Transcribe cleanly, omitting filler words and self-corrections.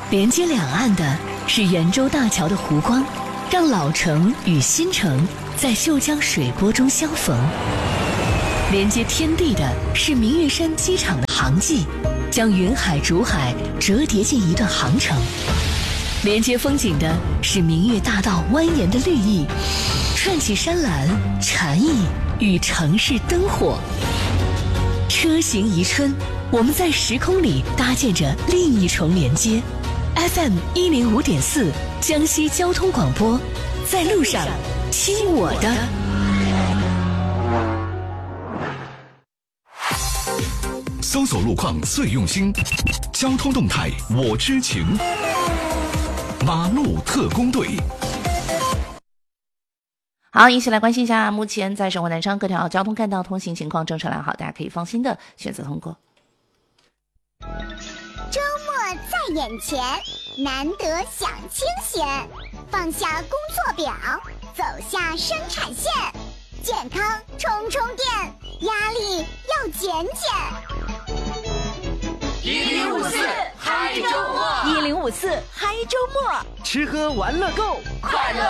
连接两岸的是圆洲大桥的湖光，让老城与新城在秀江水波中相逢。连接天地的是明月山机场的航迹，将云海竹海折叠进一段航程。连接风景的是明月大道蜿蜒的绿意，串起山岚、禅意与城市灯火。车行宜春，我们在时空里搭建着另一重连接。FM 105.4江西交通广播，在路上听我的。 搜索路况最用心，交通动态我知情。马路特工队。 好，一起来关心一下目前在省会南昌各条交通干道通行情况，正常良好，大家可以放心的选择通过。 周末在眼前，难得享清闲，放下工作表，走下生产线，健康充充电，压力要减减。 1054嗨周末， 1054嗨周末， 吃喝玩乐购，快乐